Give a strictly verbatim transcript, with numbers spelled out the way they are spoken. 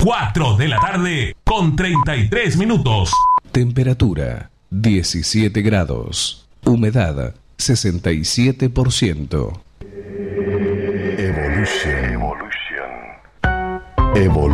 cuatro de la tarde con treinta y tres minutos. Temperatura diecisiete grados. Humedad sesenta y siete por ciento. Evolution. Evolution. Evolution.